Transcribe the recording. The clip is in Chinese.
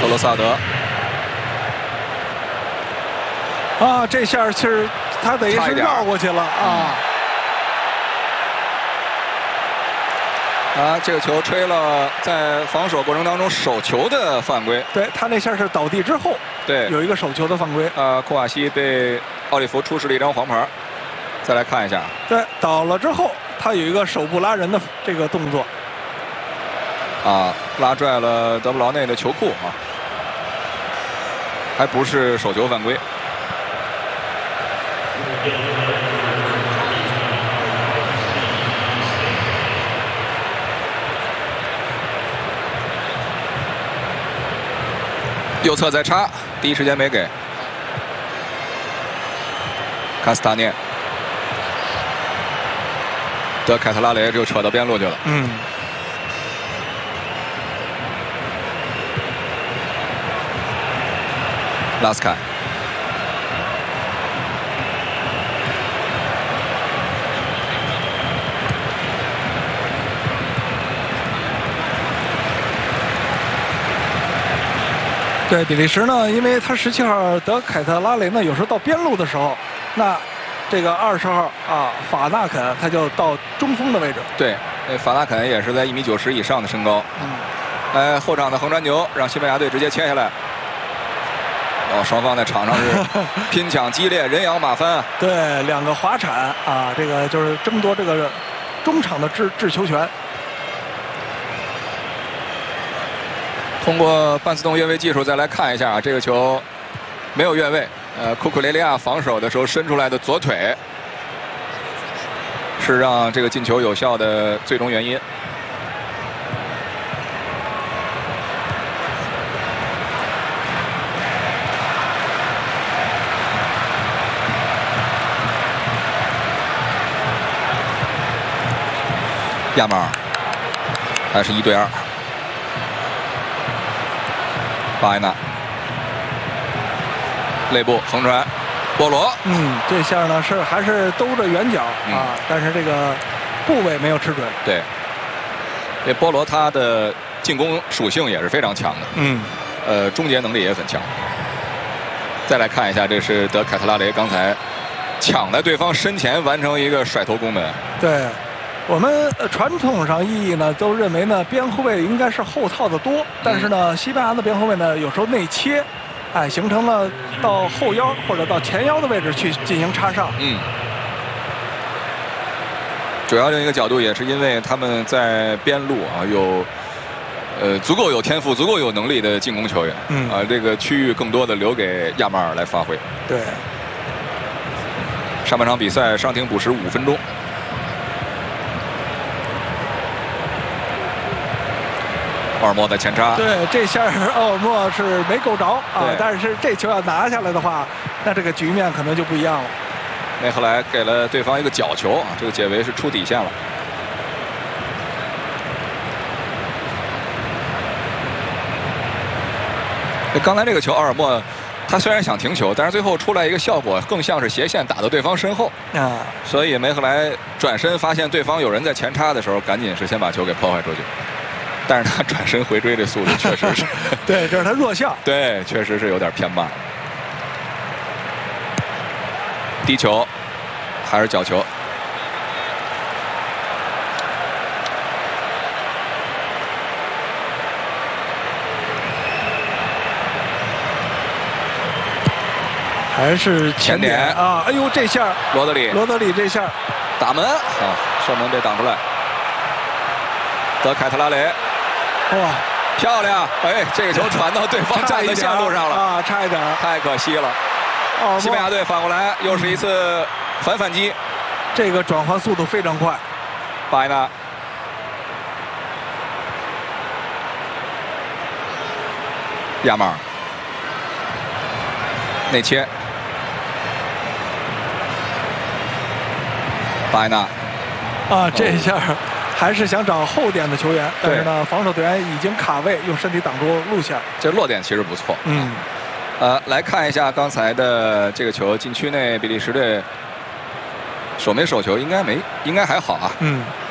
罗萨德。 啊，这下其实他等于是绕过去了啊。 这个球吹了，在防守过程当中手球的犯规。 对他那下是倒地之后， 对， 有一个手球的犯规。 库瓦西被奥利弗出示了一张黄牌。再来看一下， 对，倒了之后，他有一个手部拉人的这个动作。 拉拽了德布劳内的球裤还不是手球犯规。右侧再插，第一时间没给。卡斯塔涅，德凯特拉雷就扯到边路去了。拉斯凯， 对比利时呢，因为他17号德凯特拉雷呢，有时候到边路的时候，那这个20号法纳肯他就到中锋的位置。 对，法纳肯也是在1.90米以上的身高。后场的横传球让西班牙队直接切下来。双方在场上是拼抢激烈，人仰马翻。 对，两个滑铲这个就是争夺这个中场的制球权。 通过半自动越位技术再来看一下这个球没有越位。库库雷利亚防守的时候伸出来的左腿是让这个进球有效的最终原因。亚马尔还是1对2。巴埃纳肋部横传，波罗。 这下呢还是兜着圆角但是这个部位没有吃准。 对，这波罗他的进攻属性也是非常强的。终结能力也很强。再来看一下，这是德凯特拉雷刚才抢在对方身前完成一个甩头攻门。 对。我们传统上意义呢，都认为呢，边后卫应该是后套的多，但是呢，西班牙的边后卫呢，有时候内切，形成了到后腰或者到前腰的位置去进行插上。 主要另一个角度也是因为他们在边路有足够有天赋、足够有能力的进攻球员。这个区域更多的留给亚马尔来发挥。 对。 上半场比赛伤停补时5分钟。奥尔莫的前插， 对，这下奥尔莫是没够着但是这球要拿下来的话，那这个局面可能就不一样了。 梅赫莱给了对方一个角球这个解围是出底线了。刚才这个球，奥尔莫他虽然想停球，但是最后出来一个效果更像是斜线打到对方身后所以梅赫莱转身发现对方有人在前插的时候，赶紧是先把球给破坏出去。但是他转身回追的速度确实是， 对，这是他弱项。 对，确实是有点偏慢。低球还是角球？ 还是前点哎呦，这下罗德里这下打门射门被挡出来。德凯特拉雷。 哇， 漂亮！这个球传到对方站的线路上了差一点， 太可惜了。西班牙队反过来又是一次反击， 这个转换速度非常快。 巴埃纳，亚马尔，内切，巴埃纳， 这下。还是想找后点的球员，但是呢，防守队员已经卡位，用身体挡住路线。 这落点其实不错。来看一下刚才的这个球，禁区内比利时队守没守球应该还好